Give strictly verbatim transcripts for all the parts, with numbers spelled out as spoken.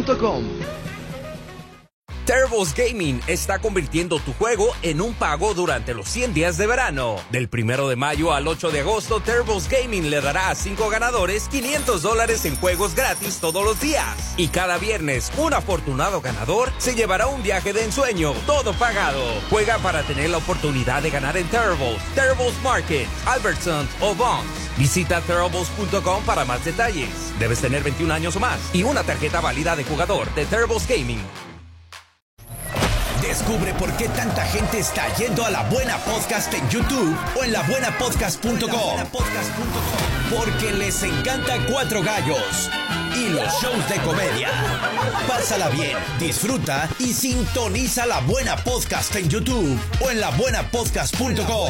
punto com. Turbo's Gaming está convirtiendo tu juego en un pago durante los cien días de verano. Del primero de mayo al ocho de agosto, Turbo's Gaming le dará a cinco ganadores quinientos dólares en juegos gratis todos los días. Y cada viernes, un afortunado ganador se llevará un viaje de ensueño, todo pagado. Juega para tener la oportunidad de ganar en Turbo's, Turbo's Market, Albertsons o Vons. Visita Turbo's punto com para más detalles. Debes tener veintiún años o más y una tarjeta válida de jugador de Turbo's Gaming. Descubre por qué tanta gente está yendo a La Buena Podcast en YouTube o en la buena podcast punto com. Porque les encanta Cuatro Gallos y los shows de comedia. Pásala bien, disfruta y sintoniza La Buena Podcast en YouTube o en la buena podcast punto com.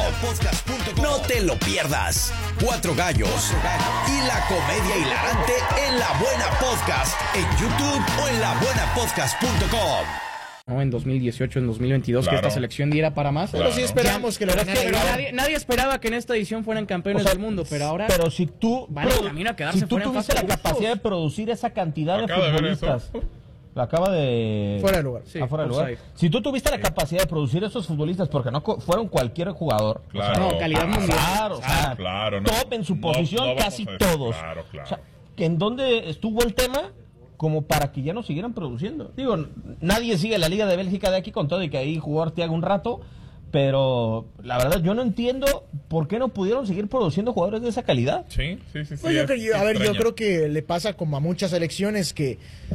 No te lo pierdas. Cuatro Gallos y la comedia hilarante en La Buena Podcast en YouTube o en la buena podcast punto com. ¿no? En dos mil dieciocho, en dos mil veintidós, claro, que esta selección diera para más. Pero claro, sí esperamos que lo ganara. Pero nadie, nadie esperaba que en esta edición fueran campeones, o sea, del mundo, pero ahora pero si tú van en camino a quedarse si tú fuera en tuviste fase la de capacidad de producir esa cantidad Acaba de futbolistas, la acaba de fuera de lugar, sí, fuera de lugar. Si tú tuviste la capacidad de producir esos futbolistas, porque no fueron cualquier jugador, claro, o sea, no, calidad mundial, claro, o sea, claro, no, top en su no, posición, no casi decir, todos. Claro, claro. O sea, ¿en dónde estuvo el tema? Como para que ya no siguieran produciendo. Digo, nadie sigue la Liga de Bélgica de aquí, con todo y que ahí jugó Arteaga un rato, pero la verdad yo no entiendo por qué no pudieron seguir produciendo jugadores de esa calidad. Sí, sí, sí. sí pues yo, es, yo, a ver, extraño. yo creo que le pasa como a muchas selecciones que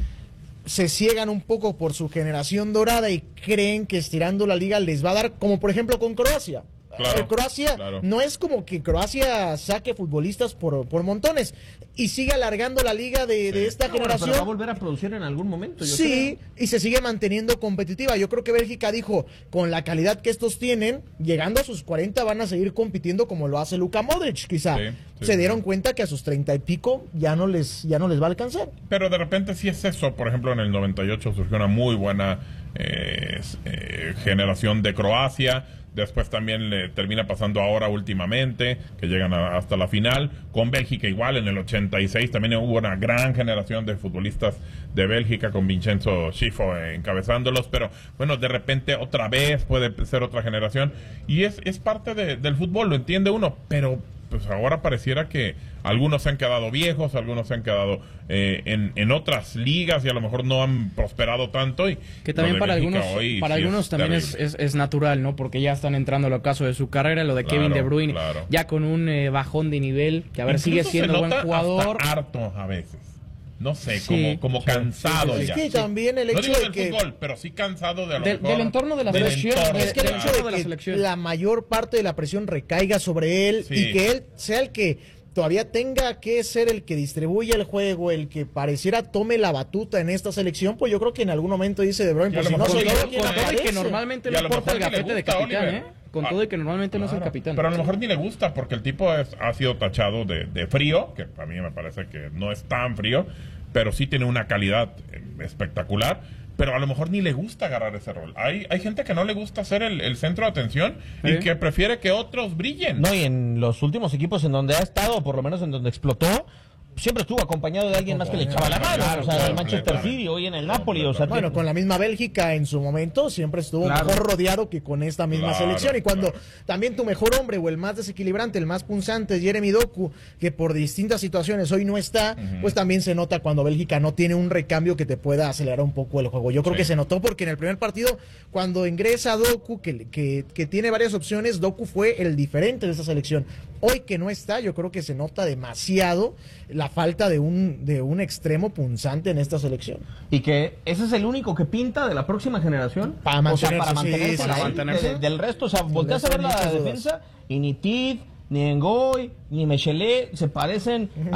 se ciegan un poco por su generación dorada y creen que estirando la liga les va a dar, como por ejemplo con Croacia. Claro, eh, Croacia claro. no es como que Croacia saque futbolistas por, por montones y sigue alargando la liga de, sí. de esta no, generación. Pero va a volver a producir en algún momento. Yo sí, creo. Y se sigue manteniendo competitiva. Yo creo que Bélgica dijo, con la calidad que estos tienen, llegando a sus cuarenta van a seguir compitiendo como lo hace Luka Modric, quizá. Sí, sí, se dieron sí. cuenta que a sus treinta y pico ya no les ya no les va a alcanzar. Pero de repente sí es eso. Por ejemplo, en el noventa y ocho surgió una muy buena eh, eh, generación de Croacia. Después también le termina pasando ahora últimamente, que llegan a, hasta la final. Con Bélgica igual, en el ochenta y seis también hubo una gran generación de futbolistas de Bélgica con Vincenzo Schifo encabezándolos. Pero bueno, de repente otra vez puede ser otra generación. Y es, es parte de, del fútbol, lo entiende uno. Pero pues ahora pareciera que algunos se han quedado viejos, algunos se han quedado eh, en, en otras ligas y a lo mejor no han prosperado tanto. Y que también para Bélgica algunos para sí algunos es también es, es, es natural, ¿no? Porque ya están entrando al ocaso de su carrera, lo de claro, Kevin De Bruyne, claro. ya con un eh, bajón de nivel, que a ver, incluso sigue siendo buen jugador. Hasta harto a veces. No sé, sí, como, como sí, cansado sí, ya. Es que también el hecho no digo de del que fútbol, pero sí cansado de a lo del, mejor, del entorno de la del selección. entorno, es que el hecho claro. de que la, la mayor parte de la presión recaiga sobre él sí. y que él sea el que todavía tenga que ser el que distribuya el juego, el que pareciera tome la batuta en esta selección, pues yo creo que en algún momento dice De Bruyne, pues si no soy yo quien aparece. Que normalmente no porta el gafete de capitán, ¿eh? Con todo y que normalmente claro, no es el capitán. Pero a lo mejor ni le gusta, porque el tipo es, ha sido tachado de, de frío, que a mí me parece que no es tan frío, pero sí tiene una calidad espectacular. Pero a lo mejor ni le gusta agarrar ese rol. Hay hay gente que no le gusta ser el, el centro de atención ¿Sí? y que prefiere que otros brillen. No, y en los últimos equipos en donde ha estado, por lo menos en donde explotó, siempre estuvo acompañado de alguien más que le echaba la mano, claro, o sea, claro, el Manchester City, hoy en el Napoli, o sea, bueno, con la misma Bélgica en su momento siempre estuvo claro. mejor rodeado que con esta misma claro, selección, y cuando claro. también tu mejor hombre o el más desequilibrante, el más punzante, Jeremy Doku, que por distintas situaciones hoy no está, uh-huh. pues también se nota cuando Bélgica no tiene un recambio que te pueda acelerar un poco el juego. Yo creo sí. que se notó porque en el primer partido, cuando ingresa Doku, que, que, que tiene varias opciones, Doku fue el diferente de esa selección. Hoy que no está, yo creo que se nota demasiado la falta de un de un extremo punzante en esta selección. Y que ese es el único que pinta de la próxima generación. Para mantenerse. O sea, para mantenerse, sí, para sí, mantenerse. De, del resto, o sea, volteas a ver la defensa y ni Tid, ni Ngoy, ni Mechele se parecen uh-huh.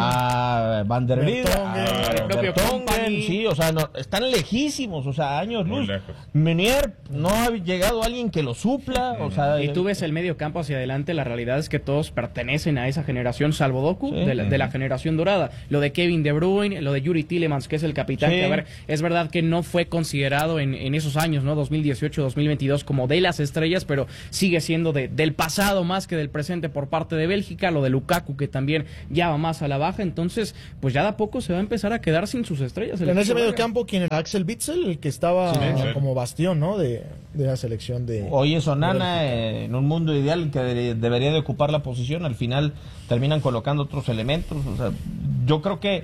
a Van der Linden, a Vertonghen, sí, o sea, no, están lejísimos, o sea, años muy luz. Lejos. Menier, no ha llegado alguien que lo supla, uh-huh. o sea... Y tú ves el medio campo hacia adelante, la realidad es que todos pertenecen a esa generación, salvo Doku, sí. de, la, de la generación dorada. Lo de Kevin De Bruyne, lo de Yuri Tillemans, que es el capitán, sí. que a ver, es verdad que no fue considerado en, en esos años, ¿no? dos mil dieciocho, dos mil veintidós como de las estrellas, pero sigue siendo de, del pasado más que del presente por parte parte de Bélgica, lo de Lukaku que también ya va más a la baja, entonces pues ya de a poco se va a empezar a quedar sin sus estrellas. En ese medio campo, ¿quién era? Axel Witsel, el que estaba sí, sí. como bastión, ¿no? De, de la selección de... Oye, es Onana, eh, en un mundo ideal que de, debería de ocupar la posición, al final terminan colocando otros elementos, o sea, yo creo que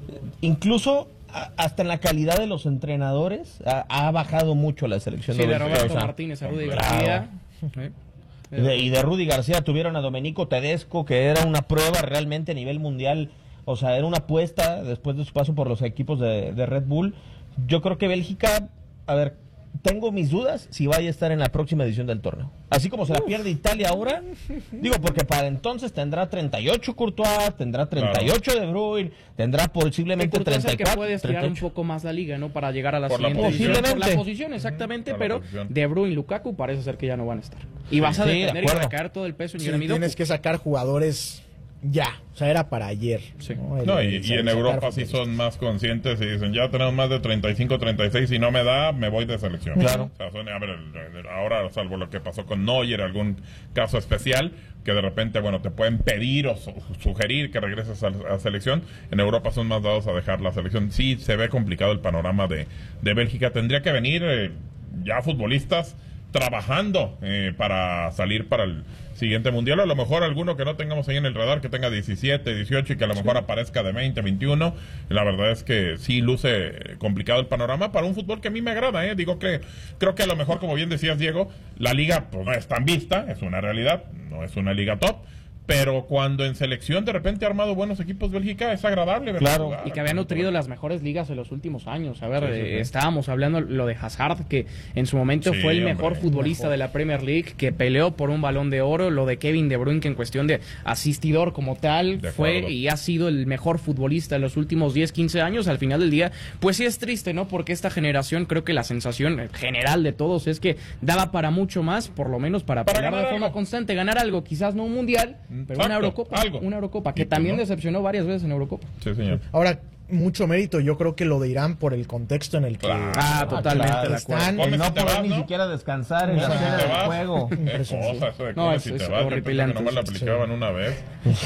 incluso hasta en la calidad de los entrenadores ha, ha bajado mucho la selección sí, de, de Roberto o sea, Martínez, a Rudy García. Claro. De, y de Rudy García tuvieron a Domenico Tedesco, que era una prueba realmente a nivel mundial, o sea, era una apuesta después de su paso por los equipos de, de Red Bull. Yo creo que Bélgica, a ver, tengo mis dudas si vaya a estar en la próxima edición del torneo. Así como se la pierde Italia ahora, digo, porque para entonces tendrá treinta y ocho Courtois, tendrá treinta y ocho claro. De Bruyne, tendrá posiblemente treinta y cuatro. Es el que puede estirar un poco más la liga, ¿no? Para llegar a la por siguiente la edición. Por la posición, exactamente, pero posición. De Bruyne y Lukaku parece ser que ya no van a estar. Y vas a sí, detener de y recaer todo el peso en sí, Jeremy tienes Doku. que sacar jugadores... Ya, o sea, era para ayer. Sí. No, el, no y, el, y en Europa sí son más conscientes y dicen, ya tenemos más de treinta y cinco, treinta y seis, si no me da, me voy de selección. Claro. O sea, son, a ver, ahora, salvo lo que pasó con Neuer, algún caso especial, que de repente, bueno, te pueden pedir o su, sugerir que regreses a la selección, en Europa son más dados a dejar la selección. Sí, se ve complicado el panorama de, de Bélgica. Tendría que venir eh, ya futbolistas trabajando eh, para salir para el siguiente mundial, a lo mejor alguno que no tengamos ahí en el radar, que tenga diecisiete, dieciocho y que a lo mejor aparezca de veinte, veintiuno, la verdad es que sí luce complicado el panorama para un fútbol que a mí me agrada, ¿eh? Digo que creo que a lo mejor, como bien decías, Diego, la liga pues no es tan vista, es una realidad, no es una liga top, pero cuando en selección de repente ha armado buenos equipos Bélgica, es agradable verlo claro, jugar, y que había nutrido las mejores ligas en los últimos años. A ver, sí, sí, sí. Eh, estábamos hablando lo de Hazard, que en su momento sí, fue el mejor hombre, futbolista mejor. de la Premier League, que peleó por un Balón de Oro, lo de Kevin De Bruyne, que en cuestión de asistidor como tal, de fue acuerdo. y ha sido el mejor futbolista en los últimos diez, quince años. Al final del día, pues sí es triste, ¿no? Porque esta generación, creo que la sensación general de todos es que daba para mucho más, por lo menos para, para pelear de forma algo. constante, ganar algo, quizás no un mundial, pero Exacto. una Eurocopa. Algo. Una Eurocopa, que también no. decepcionó varias veces en Eurocopa. Sí, señor. Ahora, mucho mérito, yo creo que lo de Irán por el contexto en el que claro. ah, totalmente claro. de acuerdo. Están, no si poder vas, ni ¿no? siquiera descansar en no, la sede del juego. Es cosa eso de no, comes es, y te es vas. Yo pensé que nomás la aplicaban sí. una vez.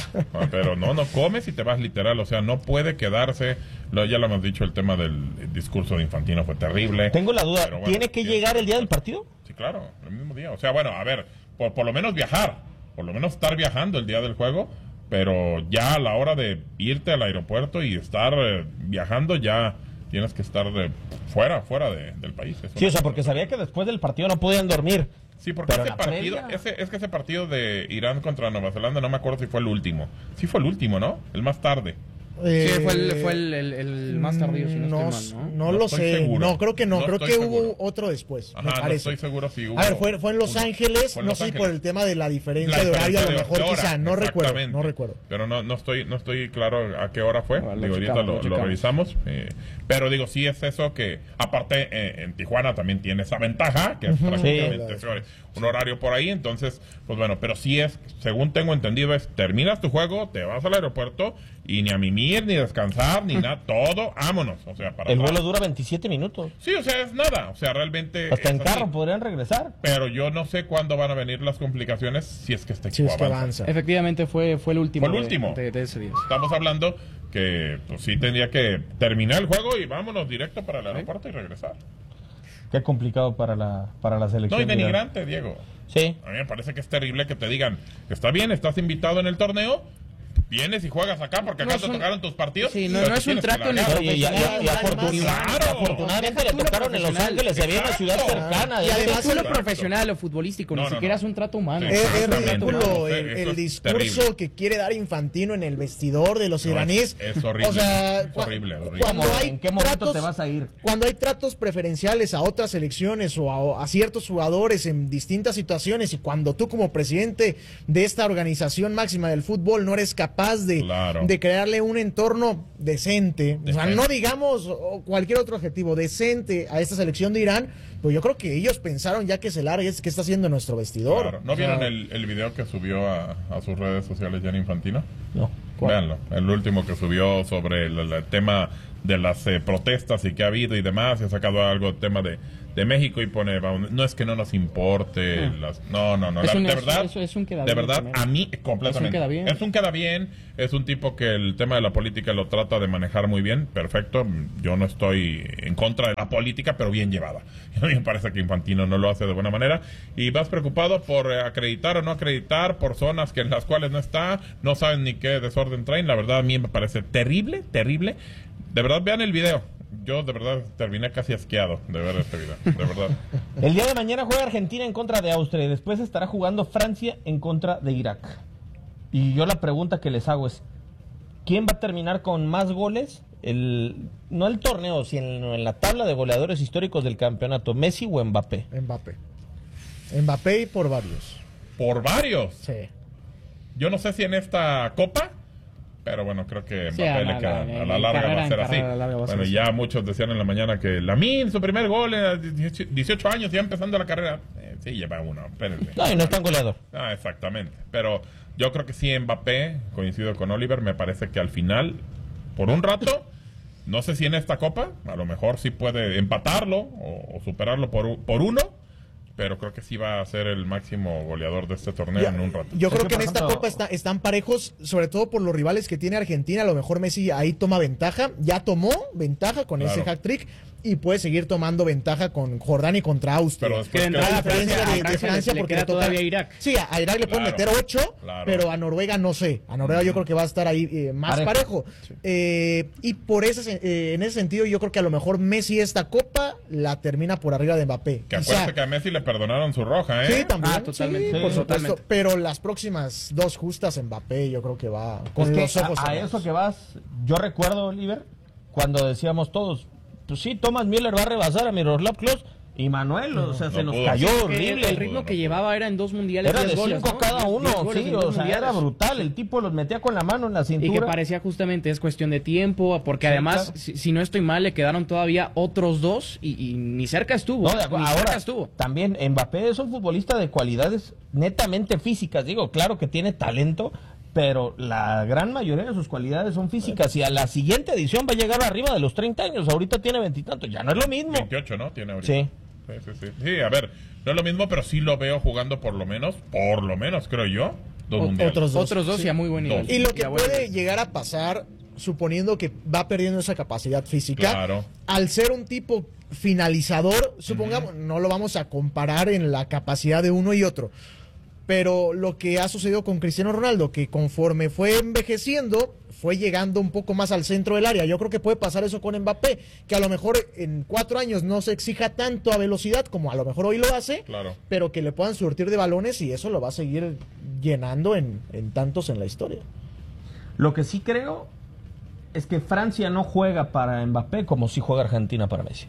Pero no, no comes y te vas literal. O sea, no puede quedarse. Lo, ya lo hemos dicho, el tema del discurso de Infantino fue terrible. Tengo la duda, bueno, ¿tiene que llegar el día del partido? Sí, claro, el mismo día. O sea, bueno, a ver, por, por lo menos viajar. Por lo menos estar viajando el día del juego. Pero ya a la hora de irte al aeropuerto y estar eh, viajando, ya tienes que estar de, fuera, fuera de, del país. Eso sí, o sea, porque sabía que después del partido no podían dormir. Sí, porque ese partido, ese, es que ese partido de Irán contra Nueva Zelanda, no me acuerdo si fue el último. Sí fue el último, ¿no? El más tarde. Eh, sí, fue el, fue el, el, el más tardío, si no, no estoy mal, ¿no? No, no lo sé, seguro. no, creo que no, no creo que seguro. hubo otro después, Ajá, me parece. No estoy seguro si hubo. A ver, fue, fue en Los uno. Ángeles, en no Los sé Ángeles. por el tema de la diferencia la de horario, a lo mejor hora, quizá, no recuerdo, no recuerdo. Pero no, no estoy, no estoy claro a qué hora fue, bueno, digo, ahorita lo, lo, lo revisamos, eh, pero digo, sí es eso que, aparte eh, en Tijuana también tiene esa ventaja, que es uh-huh. prácticamente sí, un horario por ahí, entonces, pues bueno, pero sí es, según tengo entendido, es, terminas tu juego, te vas al aeropuerto, y ni a mimir, ni descansar, ni nada, todo, vámonos, o sea, para el vuelo dura veintisiete minutos. Sí, o sea, es nada, o sea, realmente... Hasta en carro podrían regresar. Pero yo no sé cuándo van a venir las complicaciones si es que este equipo si es que avanza. avanza. Efectivamente fue, fue el último, fue el último. De, de, de ese día. Estamos hablando que pues, sí tendría que terminar el juego y vámonos directo para el aeropuerto y regresar. Qué complicado para la, para la selección. No, y denigrante, Diego. Sí. A mí me parece que es terrible que te digan, está bien, estás invitado en el torneo, vienes y juegas acá porque acá no te un... tocaron tus partidos. Sí, no, no es un trato en el profesional. Y, y, y afortunadamente, claro. afortunadamente le tocaron en Los Ángeles, se había una ciudad cercana. Y además lo profesional, lo futbolístico, no, ni no, siquiera no. es un trato humano. Sí, es, es ridículo el, el discurso terrible. que quiere dar Infantino en el vestidor de los no, iraníes. Es, es horrible. O sea, es horrible, horrible. Cuando hay ¿En qué momento tratos, te vas a ir? Cuando hay tratos preferenciales a otras selecciones o a, a ciertos jugadores en distintas situaciones y cuando tú como presidente de esta organización máxima del fútbol no eres capaz de Claro. de crearle un entorno decente, decente, o sea, no digamos cualquier otro objetivo, decente a esta selección de Irán, pues yo creo que ellos pensaron ya que se largue, ¿qué está haciendo nuestro vestidor? Claro. ¿No vieron sea, el, el video que subió a, a sus redes sociales Gianni Infantino? No. Véanlo, el último que subió sobre el, el tema de las eh, protestas y que ha habido y demás, y ha sacado algo del tema de, de México y pone, no es que no nos importe, no, las, no, no, no es la, un, de verdad, es, es un queda de bien verdad, también. a mí completamente. Es un queda bien. Es un queda bien, es un tipo que el tema de la política lo trata de manejar muy bien, perfecto, yo no estoy en contra de la política, pero bien llevada. A mí me parece que Infantino no lo hace de buena manera, y vas preocupado por acreditar o no acreditar por zonas que en las cuales no está, no saben ni qué desorden traen, la verdad a mí me parece terrible, terrible. De verdad, vean el video. Yo, de verdad, terminé casi asqueado de ver este video. De verdad. El día de mañana juega Argentina en contra de Austria y después estará jugando Francia en contra de Irak. Y yo la pregunta que les hago es, ¿quién va a terminar con más goles? El, no el torneo, sino en la tabla de goleadores históricos del campeonato, ¿Messi o Mbappé? Mbappé. Mbappé y por varios. ¿Por varios? Sí. Yo no sé si en esta Copa... Pero bueno, creo que Mbappé Sí, a la, le queda, la, a la larga va a ser así. Bueno, así. ya muchos decían en la mañana que Lamine, su primer gol en dieciocho años, ya empezando la carrera. Eh, sí, lleva uno, espérenme. No, y no es tan goleador. Ah, exactamente. Pero yo creo que sí, Mbappé, coincido con Oliver, me parece que al final, por un rato, no sé si en esta Copa, a lo mejor sí puede empatarlo o, o superarlo por, por uno. Pero creo que sí va a ser el máximo goleador de este torneo Ya, en un rato. Yo creo Es que, que en por esta ejemplo, Copa está, están parejos, sobre todo por los rivales que tiene Argentina. A lo mejor Messi ahí toma ventaja. Ya tomó ventaja con Claro. ese hat-trick y puede seguir tomando ventaja con Jordania y contra Austria. Pero después Que queda- a diferencia Francia- de, de a Francia Francia, le porque queda le toca todavía Irak. Sí, a Irak le pueden Claro, meter ocho, claro. pero a Noruega no sé. A Noruega yo creo que va a estar ahí eh, más Parejo. parejo. Eh, y por ese, eh, en ese sentido, yo creo que a lo mejor Messi esta Copa la termina por arriba de Mbappé. Que Quizá. acuérdate que a Messi le perdonaron su roja, ¿eh? Sí, también. Ah, totalmente. sí, Sí, por supuesto. totalmente. Pero las próximas dos justas Mbappé, yo creo que va con Es que los ojos a, a cerrados. eso que vas, yo recuerdo, Oliver, cuando decíamos todos, pues sí, Thomas Müller va a rebasar a Miroslav Klose y Manuel, o sea, no se nos pudo. cayó Que horrible. el ritmo que llevaba era en dos mundiales, Era diez de goles, cinco ¿no? cada diez uno, goles sí, en dos o sea, era mundiales. brutal. El tipo los metía con la mano en la Y que cintura. parecía justamente es cuestión de tiempo, porque Sí, además, claro. si, si no estoy mal, le quedaron todavía otros dos y, y ni cerca estuvo. No, de acuerdo. Ni cerca Ahora, estuvo. también Mbappé es un futbolista de cualidades netamente físicas. Digo, claro que tiene talento, pero la gran mayoría de sus cualidades son físicas. Y a la siguiente edición va a llegar arriba de los treinta años. Ahorita tiene veintitantos, ya no es lo mismo. veintiocho, ¿no? Tiene ahorita. Sí. Sí, sí, sí. Sí, a ver, no es lo mismo, pero sí lo veo jugando por lo menos, por lo menos, creo yo, dos O- mundiales. otros dos. Otros dos Sí. y a muy buen nivel. Dos. Y lo que Y a buen puede nivel. llegar a pasar, suponiendo que va perdiendo esa capacidad física, Claro. al ser un tipo finalizador, supongamos, no lo vamos a comparar en la capacidad de uno y otro, pero lo que ha sucedido con Cristiano Ronaldo, que conforme fue envejeciendo, fue llegando un poco más al centro del área. Yo creo que puede pasar eso con Mbappé, que a lo mejor en cuatro años no se exija tanto a velocidad como a lo mejor hoy lo hace, Claro. pero que le puedan surtir de balones y eso lo va a seguir llenando en, en tantos en la historia. Lo que sí creo es que Francia no juega para Mbappé como si juega Argentina para Messi.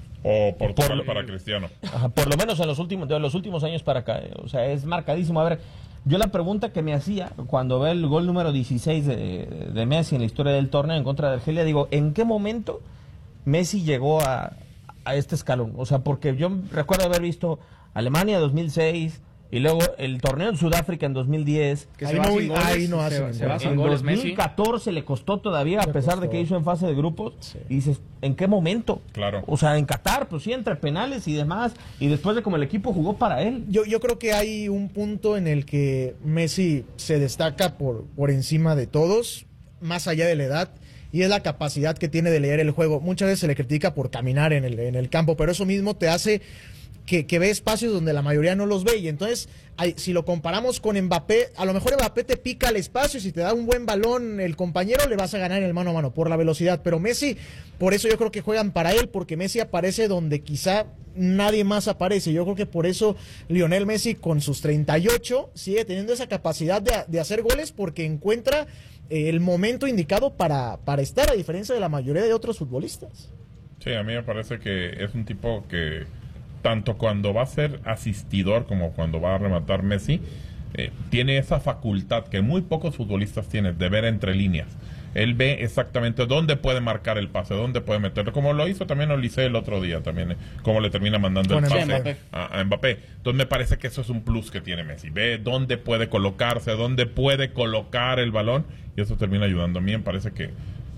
O Portugal Por- para Cristiano. Ajá, por lo menos en los últimos, de los últimos años para acá. eh, O sea, es marcadísimo. A ver, yo la pregunta que me hacía cuando ve el gol número dieciséis de, de Messi en la historia del torneo en contra de Argelia, digo, ¿en qué momento Messi llegó a, a este escalón? O sea, porque yo recuerdo haber visto Alemania dos mil seis y luego el torneo en Sudáfrica en dos mil diez. Que Ahí se va no- sin goles, ahí no se- hacen se va goles. sin En goles dos mil Messi. catorce le costó todavía, a Le pesar de costó. que hizo en fase de grupos. Sí. Y dices, ¿en qué momento? Claro. O sea, en Qatar, pues sí, entre penales y demás. Y después de como el equipo jugó para él. Yo, yo creo que hay un punto en el que Messi se destaca por, por encima de todos, más allá de la edad, y es la capacidad que tiene de leer el juego. Muchas veces se le critica por caminar en el, en el campo, pero eso mismo te hace que, que ve espacios donde la mayoría no los ve. Y entonces, hay- si lo comparamos con Mbappé, a lo mejor Mbappé te pica el espacio y si te da un buen balón el compañero, le vas a ganar en el mano a mano por la velocidad. Pero Messi, por eso yo creo que juegan para él, porque Messi aparece donde quizá nadie más aparece. Yo creo que por eso Lionel Messi con sus treinta y ocho sigue teniendo esa capacidad de, de hacer goles porque encuentra eh, el momento indicado para, para estar, a diferencia de la mayoría de otros futbolistas. Sí, a mí me parece que es un tipo que tanto cuando va a ser asistidor como cuando va a rematar Messi, eh, tiene esa facultad que muy pocos futbolistas tienen de ver entre líneas. Él ve exactamente dónde puede marcar el pase, dónde puede meterlo, como lo hizo también Olise el otro día, también, eh, como le termina mandando Con el pase Mbappé. a, a Mbappé. Entonces me parece que eso es un plus que tiene Messi. Ve dónde puede colocarse, dónde puede colocar el balón y eso termina ayudando. A mí me parece que,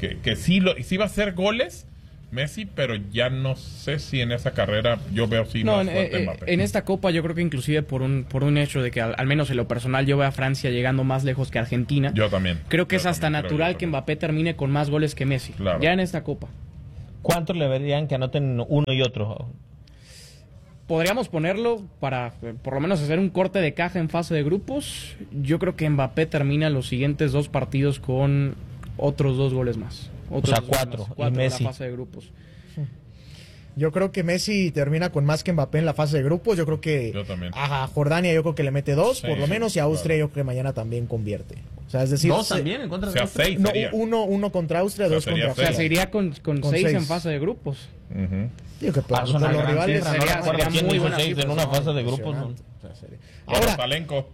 que, que sí, lo, sí va a hacer goles Messi, pero ya no sé si en esa carrera yo veo sí no, más en, fuerte eh, Mbappé. En esta Copa yo creo que inclusive por un por un hecho de que al, al menos en lo personal yo veo a Francia llegando más lejos que Argentina. Yo también. Creo que yo es hasta también, natural que Mbappé termine con más goles que Messi. Claro. Ya en esta Copa. ¿Cuántos le verían que anoten uno y otro? Podríamos ponerlo para eh, por lo menos hacer un corte de caja en fase de grupos. Yo creo que Mbappé termina los siguientes dos partidos con otros dos goles más. Otros O sea, dos goles cuatro, más. y Cuatro en Messi. la fase de grupos. Yo creo que Messi termina con más que Mbappé en la fase de grupos. Yo creo que Yo también. a Jordania yo creo que le mete dos, Sí, por lo menos, y a Austria claro. yo creo que mañana también convierte. O sea, es decir, ¿Dos se- también en contra O de sea, Austria? seis No, sería. uno, uno contra Austria, O sea, dos sería contra O sea, Francia. se iría con, con, Con seis, seis. en fase de grupos. Ujú. Digo que para Ah, es una los gran rivales cifra, no sería- recuerdo sería quién muy hizo buena seis cifra, en una ¿no? fase de grupos. ¿no? impresionante. O sea, sería- Ahora, Ahora, Salenko.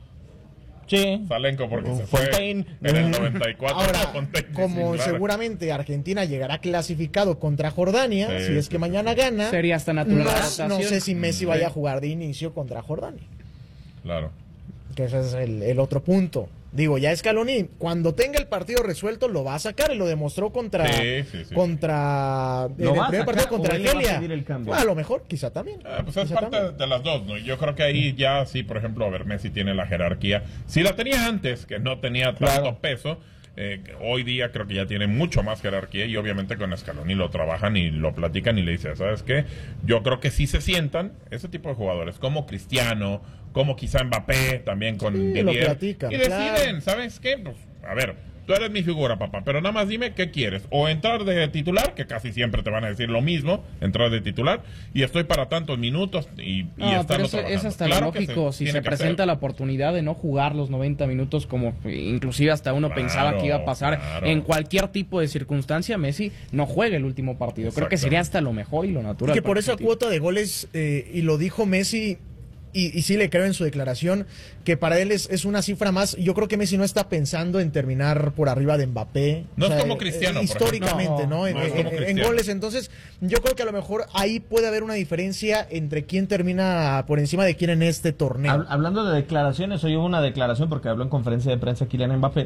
Sí. Salenko porque se Fontaine. fue en el noventa y cuatro. ahora, Fontaine, como sí, claro. seguramente Argentina llegará clasificado contra Jordania, Sí, si es sí, que sí. mañana gana, Sería hasta no, natural la no adaptación. sé si Messi Sí. vaya a jugar de inicio contra Jordania. Claro. Que ese es el, el otro punto. Digo, ya Scaloni, cuando tenga el partido resuelto, lo va a sacar y lo demostró contra. Sí, sí, sí. contra. En ¿Lo el va a primer sacar partido o contra él le va a Argelia. pedir el cambio? Bueno, a lo mejor, quizá también. Ah, pues es Quizá parte también. de las dos, ¿no? Yo creo que ahí ya sí, por ejemplo, a ver, Messi tiene la jerarquía. Si la tenía antes, que no tenía tanto Claro. peso, eh, que hoy día creo que ya tiene mucho más jerarquía y obviamente con Scaloni lo trabajan y lo platican y le dicen, ¿sabes qué? Yo creo que sí se sientan ese tipo de jugadores, como Cristiano, como quizá Mbappé, también con Sí, Didier, lo platican, y deciden, claro. ¿sabes qué? Pues, a ver, tú eres mi figura, papá, pero nada más dime qué quieres. O entrar de titular, que casi siempre te van a decir lo mismo, entrar de titular, y estoy para tantos minutos y, y No, pero estando eso, es trabajando. hasta Claro lo que lógico. si tiene se que presenta hacer. la oportunidad de no jugar los noventa minutos, como inclusive hasta uno Claro, pensaba que iba a pasar claro. en cualquier tipo de circunstancia, Messi no juega el último partido. Creo que sería hasta lo mejor y lo natural. Y que por para esa Argentina. cuota de goles, eh, y lo dijo Messi, y, y sí le creo en su declaración, que para él es, es una cifra más. Yo creo que Messi no está pensando en terminar por arriba de Mbappé. No es como Cristiano, por históricamente, ejemplo. ¿no? No, En, no es como en- en Cristiano. goles. Entonces, yo creo que a lo mejor ahí puede haber una diferencia entre quién termina por encima de quién en este torneo. Hab- Hablando de declaraciones, hoy hubo una declaración porque habló en conferencia de prensa Kylian Mbappé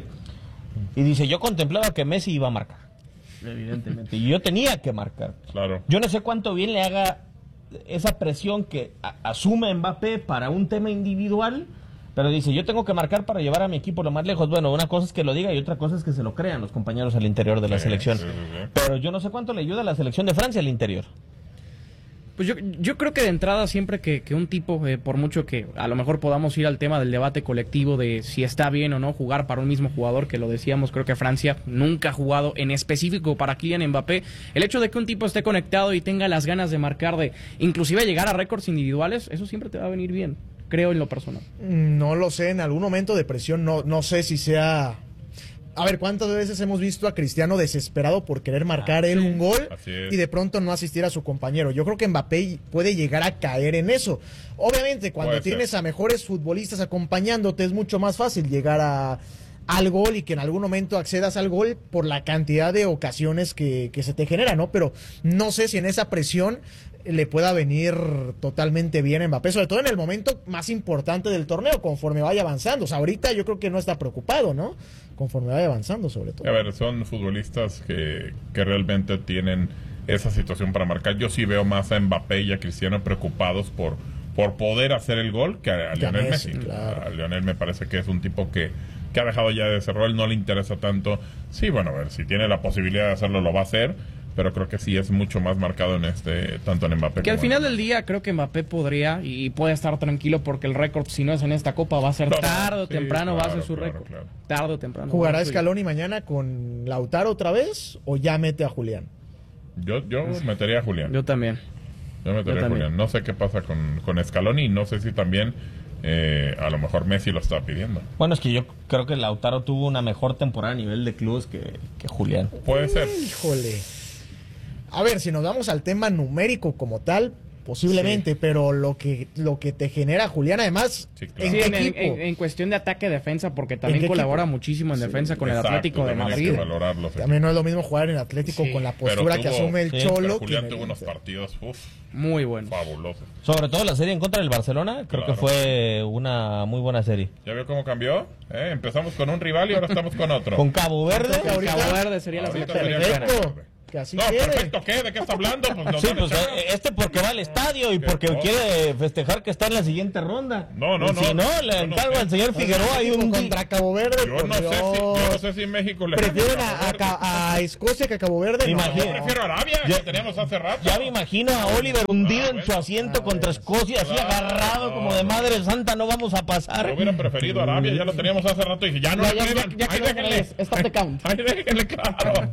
y dice, yo contemplaba que Messi iba a marcar, evidentemente, y yo tenía que marcar. Claro. Yo no sé cuánto bien le haga esa presión que a- asume Mbappé para un tema individual, pero dice, yo tengo que marcar para llevar a mi equipo lo más lejos. Bueno, una cosa es que lo diga y otra cosa es que se lo crean los compañeros al interior de la Sí, selección. sí, sí, sí. Pero yo no sé cuánto le ayuda a la selección de Francia al interior. Pues yo, yo creo que de entrada siempre que, que un tipo, eh, por mucho que a lo mejor podamos ir al tema del debate colectivo de si está bien o no jugar para un mismo jugador, que lo decíamos, creo que Francia nunca ha jugado en específico para Kylian Mbappé. El hecho de que un tipo esté conectado y tenga las ganas de marcar, de inclusive llegar a récords individuales, eso siempre te va a venir bien, creo en lo personal. No lo sé, en algún momento de presión, no, no sé si sea... A ver, ¿cuántas veces hemos visto a Cristiano desesperado por querer marcar él un gol Así es. y de pronto no asistir a su compañero? Yo creo que Mbappé puede llegar a caer en eso. Obviamente, cuando Puede tienes ser. a mejores futbolistas acompañándote, es mucho más fácil llegar a, al gol y que en algún momento accedas al gol por la cantidad de ocasiones que, que se te genera, ¿no? Pero no sé si en esa presión le pueda venir totalmente bien a Mbappé, sobre todo en el momento más importante del torneo, conforme vaya avanzando. O sea, ahorita yo creo que no está preocupado, ¿no? Conforme vaya avanzando, sobre todo. A ver, son futbolistas que, que realmente tienen esa situación para marcar. Yo sí veo más a Mbappé y a Cristiano preocupados por, por poder hacer el gol que a, a Que a Lionel Messi, Messi. claro. A Lionel me parece que es un tipo que, que ha dejado ya de ese rol, no le interesa tanto. Sí, bueno, a ver, si tiene la posibilidad de hacerlo, lo va a hacer, pero creo que sí es mucho más marcado en este, tanto en Mbappé Que al como final en- del día creo que Mbappé podría y puede estar tranquilo porque el récord, si no es en esta Copa, va a ser No, no, tarde o sí, temprano, va a claro, ser su claro, récord. claro. Tarde o temprano. ¿Jugará va a ser suyo. Scaloni mañana con Lautaro otra vez o ya mete a Julián? Yo, yo metería a Julián. Yo también. Yo metería yo a también. Julián. No sé qué pasa con, con Scaloni, no sé si también eh, a lo mejor Messi lo está pidiendo. Bueno, es que yo creo que Lautaro tuvo una mejor temporada a nivel de clubes que, que Julián. Puede ser. Híjole. A ver, si nos vamos al tema numérico como tal, Posiblemente, sí. pero lo que lo que te genera Julián, además, sí, claro. ¿en sí, qué en, equipo? En, en cuestión de ataque-defensa, porque también colabora equipo? muchísimo en sí, defensa con exacto, el Atlético de Madrid. También no es lo mismo jugar en Atlético sí. con la postura tuvo, que asume el sí, Cholo. Julián tuvo unos partidos uf, muy buenos. Fabulosos. Sobre todo la serie en contra del Barcelona, creo claro. que fue una muy buena serie. ¿Ya vio cómo cambió? ¿Eh? Empezamos con un rival y ahora estamos con otro. Con Cabo Verde. Con Cabo Verde sería la selección. Perfecto. Que así no, quiere. perfecto, ¿qué? ¿De qué está hablando? Pues no, sí, pues este porque va al estadio y porque cosa? quiere festejar que está en la siguiente ronda. No, no, y no. Si no, le encargo no al señor Figueroa y un contra Cabo Verde. Yo no, sé si, yo no sé si México le prefieren a, a, a Escocia que a Cabo Verde. Imagino. No, yo prefiero a Arabia, ya, que teníamos hace rato. Ya me imagino a Oliver hundido ah, bueno. en su asiento ah, contra Escocia, así claro, agarrado no, como de Madre Santa, no vamos a pasar. Yo hubiera preferido a Arabia, ya lo teníamos hace rato y dije, ya no ya, ya, ya, ya, Ahí déjenle. Stop the count. Ahí déjenle, claro.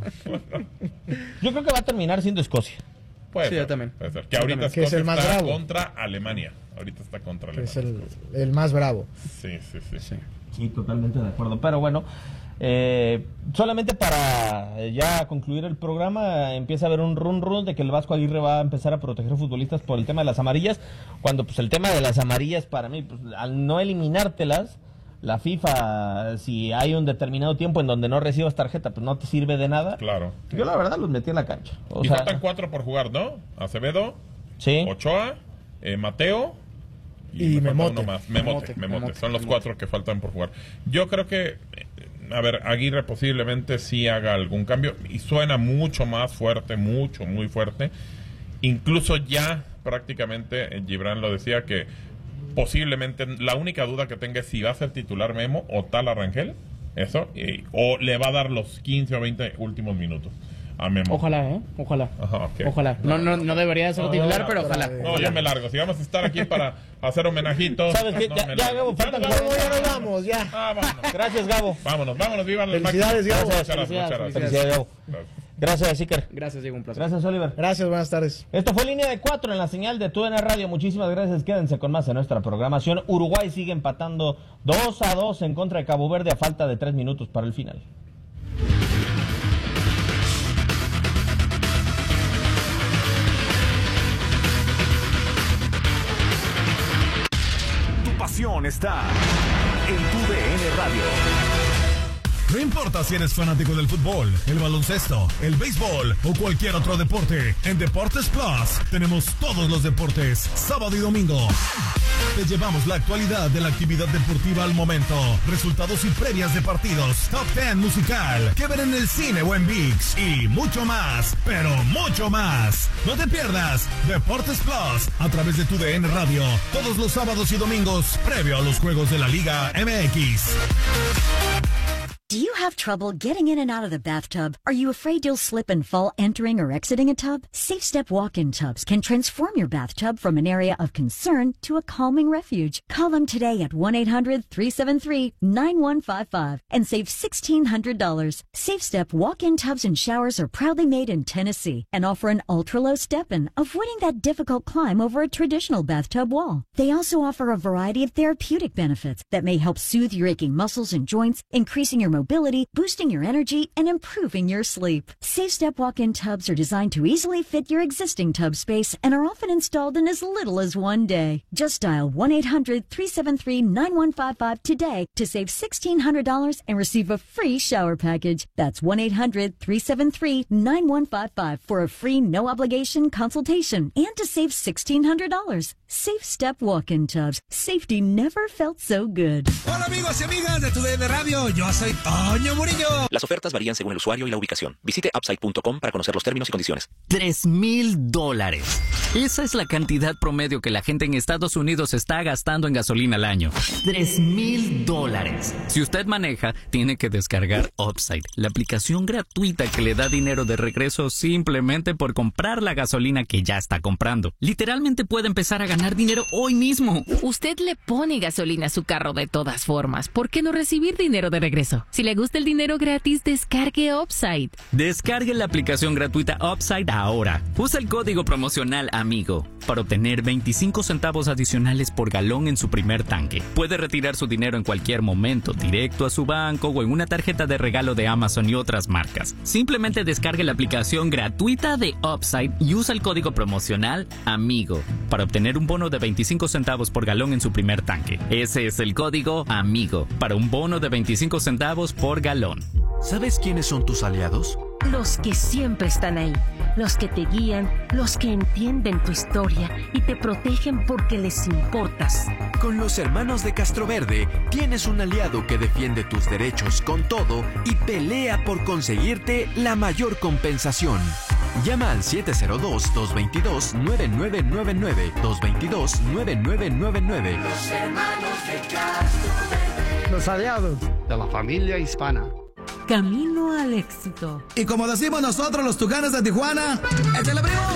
Yo creo que va a terminar siendo Escocia. Puede sí, ser, yo también. Puede ser. Que ahorita que es el más está bravo. contra Alemania. Ahorita está contra Alemania. Que es el, el más bravo. Sí, sí, sí, sí. Sí, totalmente de acuerdo. Pero bueno, eh, solamente para ya concluir el programa, empieza a haber un run run de que el Vasco Aguirre va a empezar a proteger futbolistas por el tema de las amarillas, cuando pues el tema de las amarillas para mí, pues al no eliminártelas, la FIFA, si hay un determinado tiempo en donde no recibas tarjeta, pues no te sirve de nada. Claro. Yo la verdad los metí en la cancha. O y sea, faltan cuatro por jugar, ¿no? Acevedo, sí. Ochoa, eh, Mateo y, y me Memote. Uno más. Memote, Memote. Memote. Son los Memote. cuatro que faltan por jugar. Yo creo que, a ver, Aguirre posiblemente sí haga algún cambio y suena mucho más fuerte, mucho, muy fuerte. Incluso ya prácticamente eh, Gibran lo decía que posiblemente la única duda que tenga es si va a ser titular Memo o Tala Rangel, eso, y, o le va a dar los quince o veinte últimos minutos a Memo. Ojalá, ¿eh? Ojalá. Ajá, okay. Ojalá. No, no, no debería de ser no, titular, no, pero ojalá. No, ya me largo. Si vamos a estar aquí para hacer homenajitos. ¿Sabes qué? No, ya, ya, Gabo, falta ya, Gabo, ya nos vamos, ya. Ah, vámonos. Gracias, Gabo. Vámonos, vámonos, vivan las Felicidades, Gabo. Muchas gracias, Felicidades, muchas gracias. Felicidades, Gabo. Gracias. Gracias, Iker. Gracias, Diego, un placer. Gracias, Oliver. Gracias, buenas tardes. Esto fue Línea de Cuatro en la señal de T U D N Radio. Muchísimas gracias. Quédense con más en nuestra programación. Uruguay sigue empatando dos a dos en contra de Cabo Verde a falta de tres minutos para el final. Tu pasión está en T U D N Radio. No importa si eres fanático del fútbol, el baloncesto, el béisbol o cualquier otro deporte, en Deportes Plus tenemos todos los deportes, sábado y domingo. Te llevamos la actualidad de la actividad deportiva al momento, resultados y previas de partidos, top diez musical, que ver en el cine o en ViX y mucho más, pero mucho más. No te pierdas Deportes Plus a través de T U D N Radio, todos los sábados y domingos, previo a los juegos de la Liga M X. Do you have trouble getting in and out of the bathtub? Are you afraid you'll slip and fall entering or exiting a tub? Safe Step walk-in tubs can transform your bathtub from an area of concern to a calming refuge. Call them today at one eight hundred three seven three nine one five five and save sixteen hundred dollars. Safe Step walk-in tubs and showers are proudly made in Tennessee and offer an ultra-low step-in, avoiding that difficult climb over a traditional bathtub wall. They also offer a variety of therapeutic benefits that may help soothe your aching muscles and joints, increasing your mobility, boosting your energy, and improving your sleep. Safe Step walk-in tubs are designed to easily fit your existing tub space and are often installed in as little as one day. Just dial one eight hundred three seven three nine one five five today to save sixteen hundred dollars and receive a free shower package. That's one eight hundred three seven three nine one five five for a free no-obligation consultation and to save sixteen hundred dollars. Safe Step walk-in tubs. Safety never felt so good. Hola amigos y amigas de T U D N Radio, yo soy Toño Murillo. Las ofertas varían según el usuario y la ubicación. Visite upside punto com para conocer los términos y condiciones. Tres mil dólares. Esa es la cantidad promedio que la gente en Estados Unidos está gastando en gasolina al año. Tres mil dólares. Si usted maneja, tiene que descargar Upside, la aplicación gratuita que le da dinero de regreso simplemente por comprar la gasolina que ya está comprando. Literalmente puede empezar a ganar dinero hoy mismo. Usted le pone gasolina a su carro de todas formas. ¿Por qué no recibir dinero de regreso? Si le gusta el dinero gratis, descargue Upside. Descargue la aplicación gratuita Upside ahora. Usa el código promocional AMIGO. para obtener veinticinco centavos adicionales por galón en su primer tanque. Puede retirar su dinero en cualquier momento, directo a su banco o en una tarjeta de regalo de Amazon y otras marcas. Simplemente descargue la aplicación gratuita de Upside y usa el código promocional AMIGO para obtener un bono de veinticinco centavos por galón en su primer tanque. Ese es el código AMIGO para un bono de veinticinco centavos por galón. ¿Sabes quiénes son tus aliados? Los que siempre están ahí, los que te guían, los que entienden tu historia y te protegen porque les importas. Con los hermanos de Castroverde tienes un aliado que defiende tus derechos con todo y pelea por conseguirte la mayor compensación. Llama al siete cero dos, dos dos dos, nueve nueve nueve nueve, dos dos dos, nueve nueve nueve nueve. Los hermanos de Castroverde. Los aliados de la familia hispana. Camino al éxito. Y como decimos nosotros los Tucanes de Tijuana, ¡échale, primo!